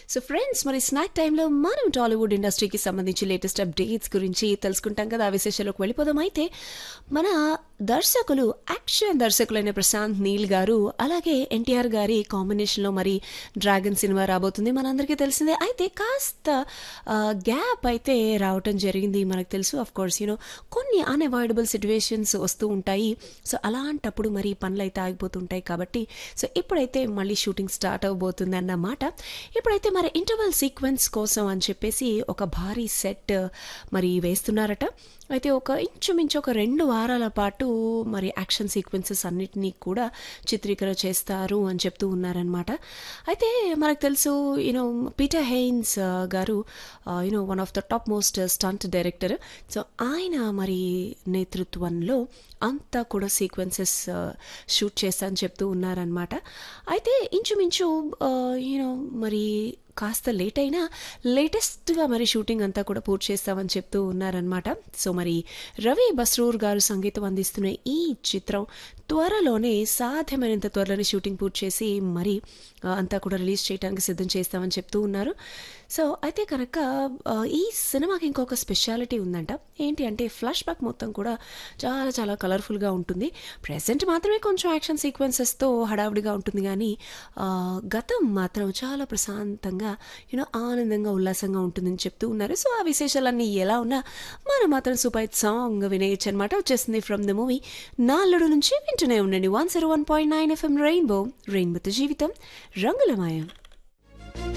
So friends, మరి snack టైంలో మనం టాలీవుడ్ ఇండస్ట్రీకి సంబంధించి లేటెస్ట్ అప్డేట్స్ గురించి తెలుసుకుంటాం కదా. ఆ విశేషాలకు వెళ్ళిపోదాం. అయితే మన దర్శకులు, యాక్షన్ దర్శకులైన ప్రశాంత్ నీల్ గారు అలాగే ఎన్టీఆర్ గారి కాంబినేషన్లో మరి డ్రాగన్ సినిమా రాబోతుంది, మనందరికీ తెలిసిందే. అయితే కాస్త గ్యాప్ అయితే రావటం జరిగింది. మనకు తెలుసు, ఆఫ్ కోర్స్ కొన్ని అన్అవాయిడబుల్ సిచ్యువేషన్స్ వస్తూ ఉంటాయి. సో అలాంటప్పుడు మరి పనులు అయితే ఆగిపోతుంటాయి. కాబట్టి సో ఇప్పుడైతే మళ్ళీ షూటింగ్ స్టార్ట్ అవబోతుంది అన్నమాట. ఇప్పుడైతే మరి ఇంటర్వల్ సీక్వెన్స్ కోసం అని చెప్పేసి ఒక భారీ సెట్ మరి వేస్తున్నారట. అయితే ఇంచుమించు ఒక 2 వారాల పాటు మరి యాక్షన్ సీక్వెన్సెస్ అన్నిటినీ కూడా చిత్రీకరణ చేస్తారు అని చెప్తూ ఉన్నారనమాట. అయితే మనకు తెలుసు పీటర్ హెయిన్స్ గారు one of the top most stunt director. So ఆయన మరి నేతృత్వంలో అంతా కూడా సీక్వెన్సెస్ షూట్ చేస్తా అని చెప్తూ ఉన్నారనమాట. అయితే ఇంచుమించు మరి కాస్త లేట్ అయినా లేటెస్ట్గా మరి షూటింగ్ అంతా కూడా పూర్తి చేస్తామని చెప్తూ ఉన్నారనమాట. సో మరి రవి బస్రూర్ గారు సంగీతం అందిస్తున్న ఈ చిత్రం త్వరలోనే, సాధ్యమైనంత త్వరలోనే షూటింగ్ పూర్తి చేసి మరి అంతా కూడా రిలీజ్ చేయడానికి సిద్ధం చేస్తామని చెప్తూ ఉన్నారు. సో అయితే కనుక ఈ సినిమాకి ఇంకొక స్పెషాలిటీ ఉందంట. ఏంటి అంటే ఫ్లాష్ బ్యాక్ మొత్తం కూడా చాలా చాలా కలర్ఫుల్గా ఉంటుంది. ప్రెజెంట్ మాత్రమే కొంచెం యాక్షన్ సీక్వెన్సెస్తో హడావుడిగా ఉంటుంది, కానీ గతం మాత్రం చాలా ప్రశాంతంగా ఆనందంగా ఉల్లాసంగా ఉంటుందని చెప్తూ ఉన్నారు. సో ఆ విశేషాలన్నీ ఎలా ఉన్నా మనం మాత్రం సూపర్ హిట్ సాంగ్ వినేయచ్చు అనమాట. వచ్చేసింది ఫ్రమ్ ద మూవీ నాల్లుడు నుంచి. వింటూనే ఉండండి 101.9 FM రెయిన్బోతో జీవితం రంగులమయం.